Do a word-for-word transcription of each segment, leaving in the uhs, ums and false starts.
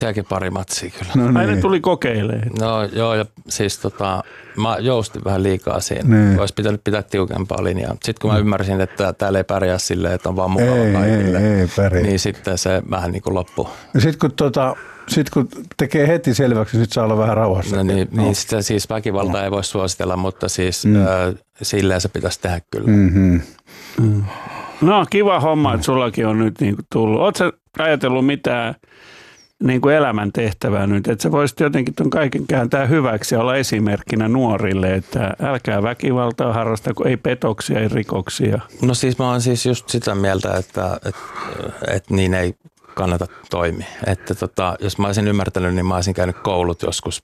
Sielläkin pari matsia kyllä. No niin. Ai ne tuli kokeilemaan. No joo, ja siis tota, mä joustin vähän liikaa siinä. Niin. Olisi pitänyt pitää tiukempaa linjaa. Sitten kun mä ymmärsin, että täällä ei pärjää silleen, että on vaan mukava ei, kaikille, ei, ei pärjää. Niin sitten se vähän niin kuin loppui. Sitten kun, tota, sit kun tekee heti selväksi, niin sit saa olla vähän rauhassa. No niin, no. niin sitä siis väkivalta no. ei voi suositella, mutta siis mm. äh, silleen se pitäisi tehdä kyllä. Mm-hmm. Mm. No kiva homma, että sullakin on nyt niin kuin tullut. Oletko sä ajatellut mitään niin kuin elämäntehtävää nyt, että sä voisit jotenkin ton kaiken kääntää hyväksi ja olla esimerkkinä nuorille, että älkää väkivaltaa harrastako, ei petoksia, ei rikoksia. No siis mä oon siis just sitä mieltä, että, että, että niin ei kannata toimia. Että tota, jos mä olisin ymmärtänyt, niin mä olisin käynyt koulut joskus.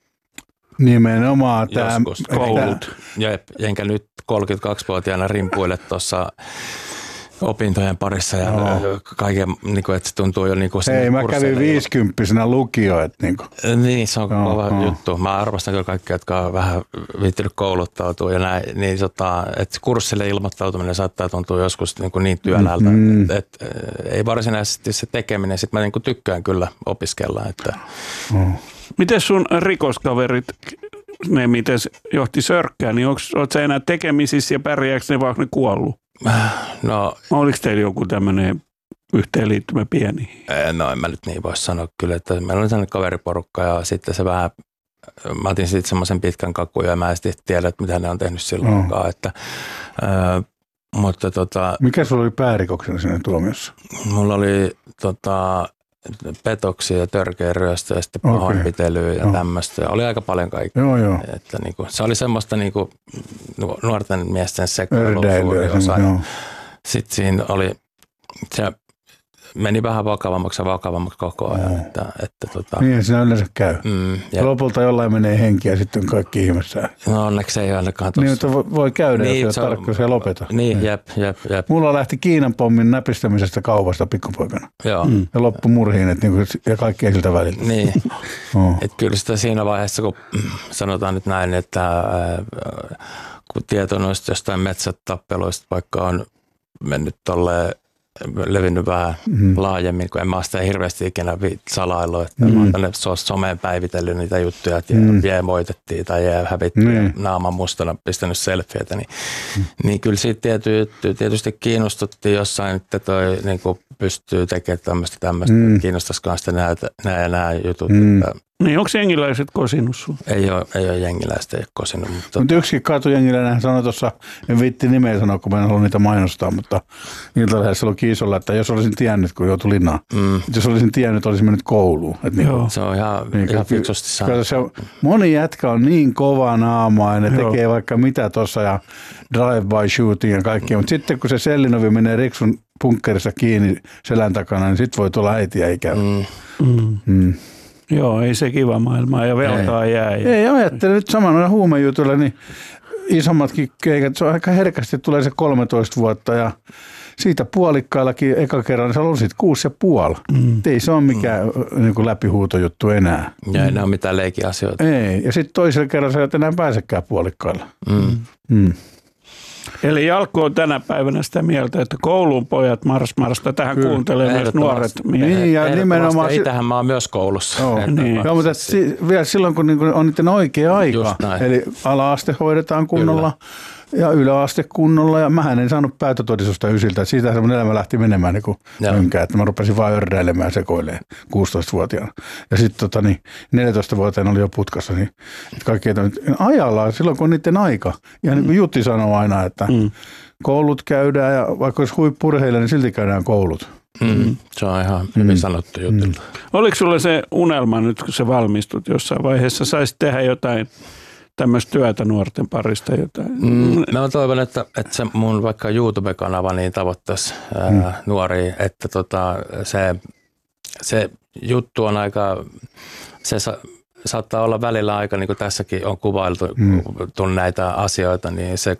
Nimenomaan tämä. Joskus koulut. Jep, enkä nyt kolmekymmentäkaksivuotiaana rimpuille tuossa opintojen parissa ja no. kaiken, niin kuin, että se tuntuu jo niin kuin Hei, mä kävin viisikymppisenä lukio. Että niin, kuin. niin, se on no, kova no. juttu. Mä arvostan kyllä kaikkia, jotka on vähän viittynyt kouluttautua ja näin. Niin, tota, että kurssille ilmoittautuminen saattaa tuntua joskus niin, kuin niin työnältä. Mm-hmm. Että, että, ei varsinaisesti se tekeminen. Sitten mä niin kuin tykkään kyllä opiskella. Että. Mm. Miten sun rikoskaverit, ne miten johti sörkkää, niin oletko sä enää tekemisissä ja pärjääkö ne vaan ne kuollut? No, oliko teillä joku tämmöinen yhteenliittymä pieni? No en mä nyt niin voi sanoa kyllä, että meillä oli sellainen kaveriporukka ja sitten se vähän, mä otin sitten semmoisen pitkän kakun ja mä en sitten tiedä, että mitä ne on tehnyt silloinkaan. No. Että, äh, mutta tota, mikä sulla oli päärikoksena siinä tuomiossa? Mulla oli tota, petoksia ja törkeä ryöstö ja sitten pahoinpitelyä ja no. tämmöistä. Oli aika paljon kaikkea. Joo, joo. Että niinku, se oli semmoista niinku, nuorten miesten sekoilua suuri osa. No. Sitten siinä oli, se meni vähän vakavammaksi ja vakavammaksi koko ajan. No. Että, että, tota, niin siinä yleensä käy. Mm, lopulta jollain menee henki ja sitten on kaikki ihmeessä. No onneksi ei ainakaan tuossa. Niin, mutta voi käydä, niin, jos ei ole tarkka, se lopeta. Niin, jep, jep, jep. Mulla lähti Kiinan pommin näpistämisestä kaupasta pikkupoikana. Joo. Mm. Ja loppu murhiin, että niinku, ja kaikkea siltä väliltä. Niin, oh. että kyllä sitä siinä vaiheessa, kun sanotaan nyt näin, että kun tieto noista jostain metsätappeluista, vaikka on mennyt tolleen, levinnyt vähän mm. laajemmin, kun en mä ole sitä hirveästi ikinä salaillut, että mm. mä oon tänne someen päivitellyt niitä juttuja, että mm. jää moitettiin tai jää hävittiin mm. naaman mustana pistänyt selfieitä, niin, mm. niin kyllä siitä tiety, tietysti kiinnostuttiin jossain, että toi niin kuin pystyy tekemään tämmöistä tämmöistä, mm. kiinnostaisikaan sitten nämä ja nämä jutut. Mm. Että niin onko jengiläiset kosinut sun? Ei ole, ei ole jengiläiset, ei ole kosinut. Mutta Mut yksi katujengiläinen sanoi tuossa, en viitti nimeä sanoa, kun mä en halua niitä mainostaa, mutta Iltalehdessä oli kiisolla, että jos olisin tiennyt, kun joutui linnaan, mm. jos olisin tiennyt, olisin mennyt kouluun. Että niin, se on ihan, niin, ihan fiksusti sanottu. Moni jätkä on niin kova naamaa ja ne Joo. tekee vaikka mitä tuossa ja drive-by shooting ja kaikkea, mutta sitten kun se sellinovi menee Riksun punkkerissa kiinni selän takana, niin sitten voi tulla äitiä ikävä. Mm. Mm. Mm. Joo, ei se kiva maailmaa ja velkaa ei. jää. Ja ei, ajattele nyt samalla huumejutuilla, niin isommatkin keikat, se on aika herkästi tulee se kolmetoista vuotta ja siitä puolikkaillakin eka kerran, niin sä olisit kuusi ja puoli. Mm. Ei se ole mikään mm. niin kuin läpihuutojuttu enää. Ja ei ne ole mitään leikiasioita. Ei, ja sitten toisella kerralla sä et enää pääsekään puolikkailla. Mm. Mm. Eli Jalkko on tänä päivänä sitä mieltä, että koulun pojat mars marsta tähän Kyllä. kuuntelee myös nuoret miehet. Niin, ja nimenomaan. Itähän mä oon myös koulussa. Joo, niin. Joo, mutta si- vielä silloin, kun niinku on niiden oikea aika. Eli ala-aste hoidetaan kunnolla. Kyllä. Ja yläaste kunnolla, ja mähän en saanut päätötodistusta ysiltä. Siitä semmoinen elämä lähti menemään niin kuin ynkään, että mä rupesin vaan ördäilemään sekoilemaan kuusitoistavuotiaana. Ja sitten tota, niin, neljätoistavuotiaana oli jo putkassa, niin kaikki ajallaan silloin, kun on niiden aika. Ja niin kuin Jutti sanoo aina, että mm. koulut käydään, ja vaikka olisi huippurheilija, niin silti käydään koulut. Mm. Se on ihan hyvin mm. sanottu Jutilta. Mm. Oliko sulle se unelma nyt, kun sä valmistut jossain vaiheessa, saisit tehdä jotain tämmöistä työtä nuorten parista jotain? Mm, mä toivon, että, että se mun vaikka YouTube-kanava niin tavoittaisi mm. ää, nuoria, että tota, se, se juttu on aika, se sa, saattaa olla välillä aika, niin kuin tässäkin on kuvailtu mm. näitä asioita, niin se,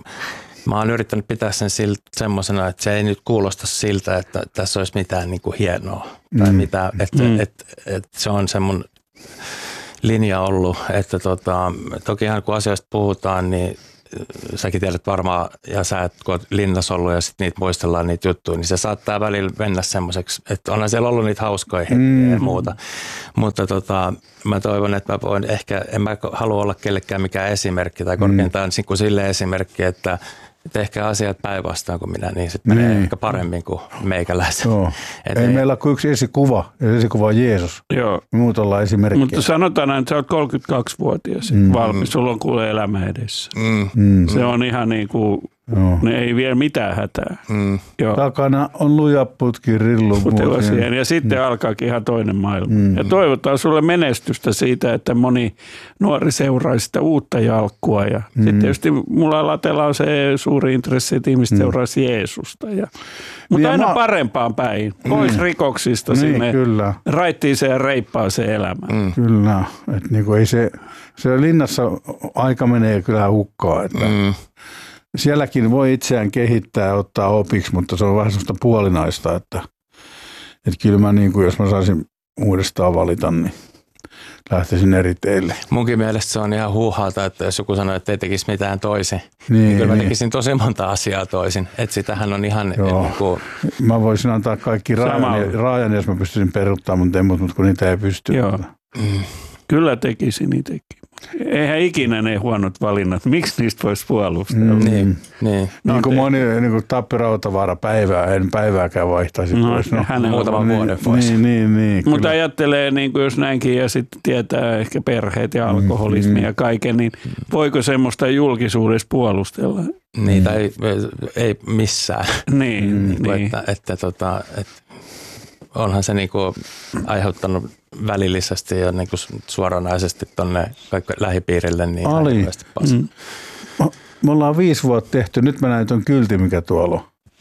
mä oon yrittänyt pitää sen semmoisena, että se ei nyt kuulosta siltä, että tässä olisi mitään niin kuin hienoa. Mm. Tai mitään, että, mm. että, että, että se on se mun linja ollut, että tota, tokihan kun asioista puhutaan, niin säkin tiedät varmaan, ja sä et, kun oot linnassa ollut ja sitten niitä muistellaan niitä juttuja, niin se saattaa välillä mennä semmoiseksi, että onhan siellä ollut niitä hauskoja hetkiä mm. ja muuta. Mutta tota, mä toivon, että mä voin ehkä, en mä halua olla kellekään mikään esimerkki tai korkeintaan mm. kuin sille esimerkki, että että ehkä asiat päinvastaan kuin minä, niin sitten menee ehkä paremmin kuin meikäläisen. Joo. Ei, ei meillä ole kuin yksi esikuva, ja esikuva on Jeesus. Joo. Muut ollaan esimerkkiä. Mutta sanotaan, että sä oot kolmekymmentäkaksivuotias mm. valmis, sulla on kuule elämä edessä. Mm. Mm. Se on ihan niin kuin, ne ei vie mitään hätää. Mm. Joo. Takana on luja putki rillu. Ja sitten mm. alkaakin ihan toinen maailma. Mm. Ja toivotaan sulle menestystä siitä, että moni nuori seuraisi sitä uutta jalkkua. Ja mm. sitten tietysti mulla latella on se suuri intressi, että ihmiset mm. seuraisi Jeesusta. Ja, mutta niin aina mä... parempaan päin, pois mm. rikoksista niin, sinne kyllä. raittiiseen ja reippaaseen elämään. Mm. Kyllä, että niinku ei se, se linnassa aika menee kyllä hukkaan, että mm. sielläkin voi itseään kehittää ja ottaa opiksi, mutta se on vähän sellaista puolinaista, että, että kyllä mä niin kuin, jos mä saisin uudestaan valita, niin lähtisin eri teille. Munkin mielestä se on ihan huuhaata, että jos joku sanoo, että ei tekisi mitään toisin, niin, niin kyllä mä niin. tekisin tosi monta asiaa toisin. Että sitähän on ihan... Niin kuin... Mä voisin antaa kaikki raajan, raajan, jos mä pystyisin peruuttamaan mun temput, mutta kun niitä ei pysty. Joo. Mm. Kyllä tekisin itsekin. Eihän ikinä ne huonot valinnat. Miksi niistä voisi puolustella? Mm. Niin, niin. No, niin kuin moni, niin kuin Tappi Rautavaara päivää, en päivääkään vaihtaisi no, pois. No, muutaman niin, vuoden pois. Niin, niin, niin, mutta ajattelee, niin kuin jos näinkin ja sitten tietää ehkä perheet ja alkoholismi mm. ja kaiken, niin voiko semmoista julkisuudessa puolustella? Niitä mm. ei, ei missään. Niin, mm. niin. Että, että, tota, että onhan se niinku aiheuttanut välillisesti ja niinku suoranaisesti tuonne lähipiirille niin Ali. Mm. Me ollaan viisi vuotta tehty. Nyt mä näin tuon kyltin, mikä tuolla on.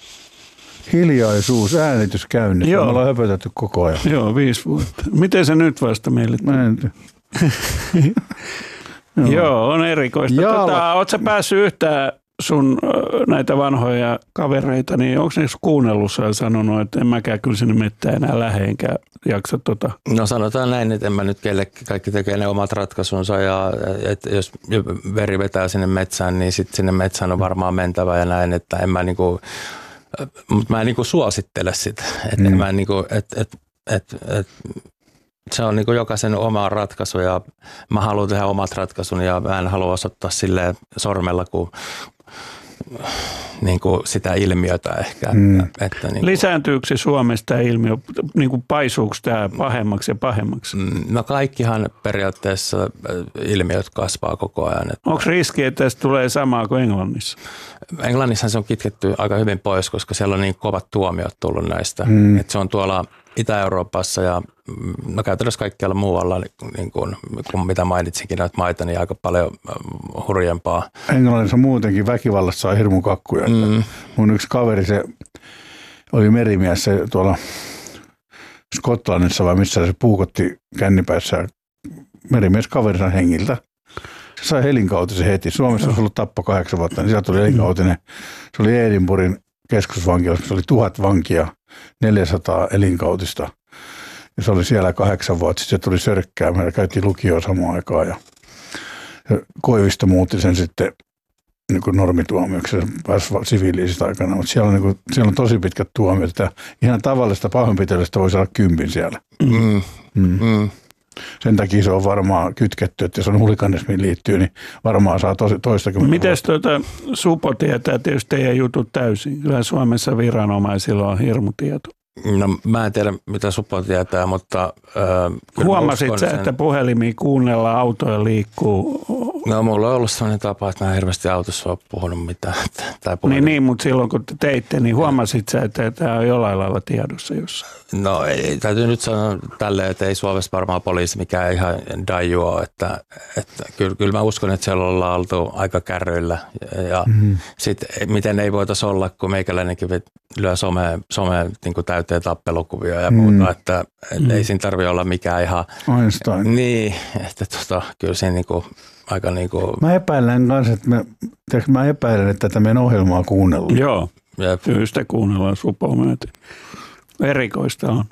Hiljaisuus, äänitys käynnissä. Joo. Me ollaan höpötetty koko ajan. Joo, viisi vuotta. Miten se nyt vasta meille? Mä en Joo. Joo, on erikoista. Tota, ootko sä päässyt yhtään sun näitä vanhoja kavereita, niin onko ne kuunnellut ja sanonut, että en mäkään kyllä sinne mettään enää lähde, enkä jaksa tota? No sanotaan näin, että en mä nyt kellekin, kaikki tekee ne omat ratkaisunsa ja että jos veri vetää sinne metsään, niin sitten sinne metsään on varmaan mentävä ja näin, että en mä niinku, mutta mä en niinku suosittele sitä, että mm. mä en niinku, että et, et, et, se on niin kuin jokaisen oma ratkaisu ja mä haluan tehdä omat ratkaisun ja mä en halua osoittaa silleen sormella kuin, niin kuin sitä ilmiötä ehkä. Mm. Että, että niin kuin, lisääntyykö se Suomessa tämä ilmiö, niin kuin paisuuko tämä pahemmaksi ja pahemmaksi? No kaikkihan periaatteessa ilmiöt kasvaa koko ajan. Että onko riski, että tästä tulee samaa kuin Englannissa? Englannissa se on kitketty aika hyvin pois, koska siellä on niin kovat tuomiot tullut näistä. Mm. Että se on tuolla Itä-Euroopassa ja no käytännössä kaikkialla muualla, niin kuin, kun mitä mainitsinkin näitä maita, niin aika paljon hurjempaa. Englannissa muutenkin väkivallassa saa hirmu kakkuja. Mm. Mun yksi kaveri, se oli merimies, se tuolla Skotlannissa vai missä se puukotti kännipäissä merimies kaverinsa hengiltä. Se sai elinkautisen heti. Suomessa olisi ollut tappo kahdeksan vuotta, niin sieltä tuli elinkautinen. Se oli Edinburghin keskusvankilassa, se oli tuhat vankia, neljäsataa elinkautista. Ja se oli siellä kahdeksan vuotta, sitten se tuli sörkkää. Meillä käytiin lukioon samaan aikaan ja Koivisto muutti sen sitten niin kuin normituomioksi. Se pääsi siviiliisistä aikana, mutta siellä on, niin kuin, siellä on tosi pitkät tuomiot. Että ihan tavallista pahoinpitelystä voi saada kympin siellä. Mm. Mm. Mm. Sen takia se on varmaan kytketty, että jos on hulikanismiin liittyy, niin varmaan saa tosi, toistakymmentä. Mites tuota, Supo tietää tietysti teidän jutut täysin? Kyllä Suomessa viranomaisilla on hirmu tieto. No mä en tiedä, mitä Supo tietää, mutta... Äh, huomasit sä, sen... että puhelimia kuunnellaan, autoja liikkuu? No mulla on ollut sellainen tapa, että mä en hirveästi autossa ole puhunut mitään. Tai niin, niin, mutta silloin kun te teitte, niin huomasit sä, että tämä on jollain lailla tiedossa jossain? No ei, täytyy nyt sanoa tälleen, että ei Suomessa varmaan poliisi mikään ihan daiju ole, että, että kyllä, kyllä mä uskon, että siellä ollaan oltu aika kärryillä ja mm-hmm. sitten miten ei voitaisi olla, kun meikäläinenkin lyö someen, someen niin kuin täyteen tappelukuvia ja muuta, mm-hmm. että, että mm-hmm. ei siinä tarvitse olla mikään ihan... Einstein. Niin, että tota, kyllä siinä niin kuin, aika niin kuin... Mä epäilen kanssa, että me, mä epäilen, että tätä meidän ohjelmaa kuunnellaan. Joo, kyllä sitä kuunnellaan Supoa myöten. Erikoista on.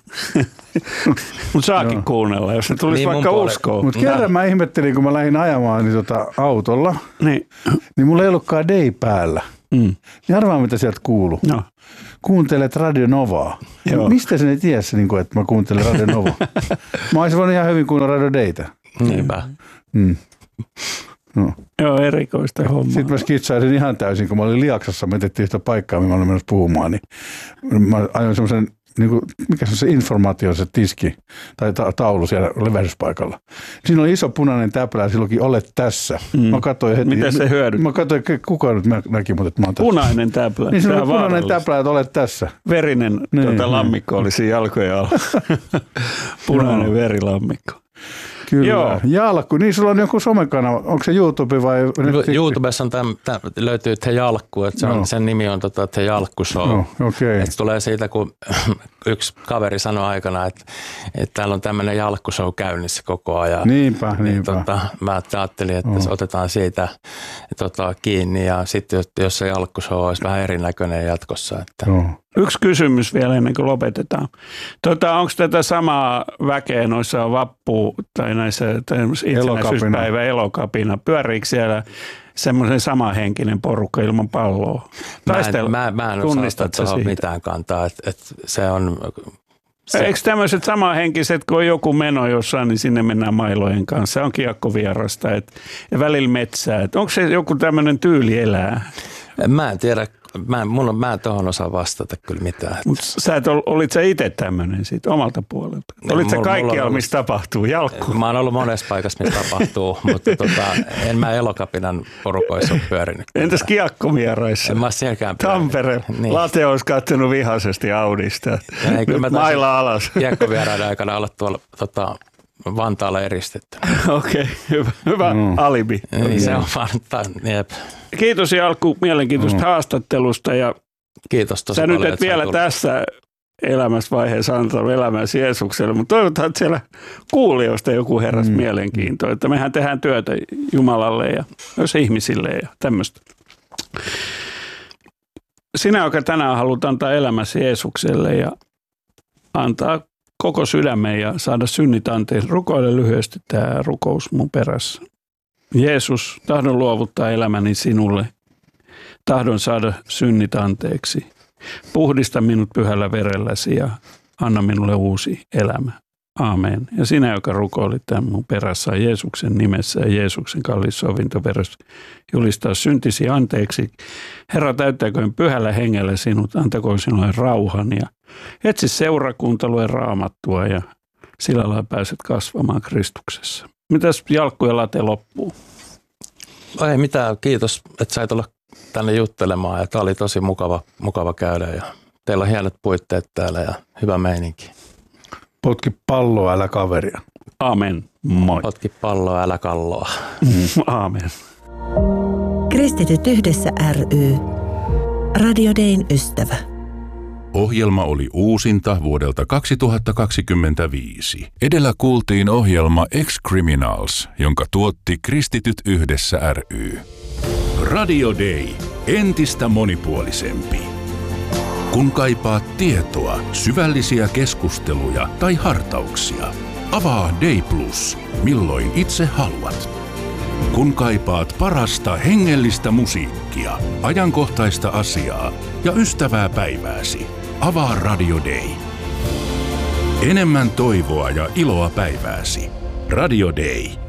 Mutta saakin kuunnella, jos se tulisi niin vaikka uskoon. Mutta kerran mä ihmettelin, kun mä lähdin ajamaan niin tota autolla, niin. niin mulla ei ollutkaan day päällä. Mm. Niin arvaa, mitä sieltä kuuluu. No. Kuuntelet Radio Novaa. Mistä sen ei tiedä, että mä kuuntelen Radio Novaa? Mä olisin voinut ihan hyvin kuunnella Radio Daytä. Niinpä. Mm. No. Joo, erikoista hommaa. Sitten mä skitsaisin ihan täysin, kun mä olin Liaksassa, me tehtiin sitä paikkaa, mihin mä olin menossa puhumaan, niin mä ajoin semmoisen, niin kuin, mikä se on se informaatio, se tiski tai ta- taulu siellä levähdyspaikalla. Siinä oli iso punainen täplä ja silloinkin olet tässä. Mm. Mä katsoin heti. Miten se hyödyt? Mä katsoin, kuka nyt näki, mutta mä oon tässä. Punainen täplä. Niin se oli punainen täplä, että olet tässä. Verinen niin, tuota, lammikko oli siinä jalkojen alla. Punainen no. verilammikko. Kyllä. Joo. Jalkku. Niin sulla on joku somekanava. Onko se YouTube vai? YouTubessa on täm, täm, löytyy The Jalkku. Että se on, no. Sen nimi on tota, The Jalkku Show. No, okay. Että se tulee siitä, kun yksi kaveri sanoi aikana, että, että täällä on tämmöinen Jalkku Show käynnissä koko ajan. Niinpä, niin, niinpä. Tota, mä ajattelin, että oh. otetaan siitä tota, kiinni. Ja sitten jos se Jalkku Show olisi vähän erinäköinen jatkossa. Että. Oh. Yksi kysymys vielä ennen kuin lopetetaan. Tota, onko tätä samaa väkeä noissa vappu- tai näissä itsenäisyyspäivä elokapina? Pyöriikö siellä semmoisen samanhenkinen porukka ilman palloa? Taistel, mä, en, mä, mä en osata tuohon mitään kantaa. Et, et se on, se. Eikö tämmöiset samanhenkiset, kun on joku meno jossain, niin sinne mennään mailojen kanssa. Se on kiekkovierasta et, ja välillä metsää. Et onko se joku tämmöinen tyyli elää? Mä en tiedä. Mä en, mun on, mä en tohon osaa vastata kyllä mitään. Mutta sä et ol, olit sä itse tämmöinen siitä omalta puolelta? Olit sä kaikkialla, missä tapahtuu? Jalkku? Mä oon ollut monessa paikassa, missä tapahtuu, mutta tota, en mä Elokapinan porukoissa ole pyörinyt. Entäs kiekkovieraissa? En mä sielläkään pyörinyt. Tampere. Niin. Late olisi katsonut vihaisesti Audista. Ei, kyllä mä mailla alas. Kiekkovieraiden aikana olla tuolla tota, Vantaalla eristetty. Okei, okay, hyvä, hyvä mm. alibi. Niin, okay. Se on vaan, jep. Kiitos Jalkku mielenkiintoista mm. haastattelusta. Ja kiitos tosi sä paljon. Sä nyt et vielä tullut tässä elämäsvaiheessa antanut elämäsi Jeesukselle, mutta toivotaan, että siellä kuulijoista joku heräsi mm. mielenkiintoa. Että mehän tehdään työtä Jumalalle ja myös ihmisille ja tämmöistä. Sinä, joka tänään haluat antaa elämäsi Jeesukselle ja antaa koko sydämen ja saada synnit anteeksi. Rukoile lyhyesti tämä rukous mun perässä. Jeesus, tahdon luovuttaa elämäni sinulle. Tahdon saada synnit anteeksi. Puhdista minut pyhällä verelläsi ja anna minulle uusi elämä. Aamen. Ja sinä, joka rukoilit tämän mun perässä Jeesuksen nimessä ja Jeesuksen kallis sovintoveressä, julistaa syntisi anteeksi. Herra, täyttäköön pyhällä hengellä sinut, antakoon sinulle rauhan ja etsi seurakunta, lue raamattua ja sillä lailla pääset kasvamaan Kristuksessa. Mitäs Jalkku ja Late loppuu? Ei mitään, kiitos, että sait olla tänne juttelemaan ja tämä oli tosi mukava, mukava käydä ja teillä on hienot puitteet täällä ja hyvä meininki. Potki palloa, älä kaveria. Aamen. Moi. Potki palloa, älä kalloa. Aamen. Kristityt yhdessä ry. Radio Dayn ystävä. Ohjelma oli uusinta vuodelta kaksituhattakaksikymmentäviisi. Edellä kuultiin ohjelma Ex-Criminals, jonka tuotti Kristityt yhdessä ry. Radio Day. Entistä monipuolisempi. Kun kaipaat tietoa, syvällisiä keskusteluja tai hartauksia, avaa Day Plus, milloin itse haluat. Kun kaipaat parasta hengellistä musiikkia, ajankohtaista asiaa ja ystävää päivääsi, avaa Radio Day. Enemmän toivoa ja iloa päivääsi. Radio Day.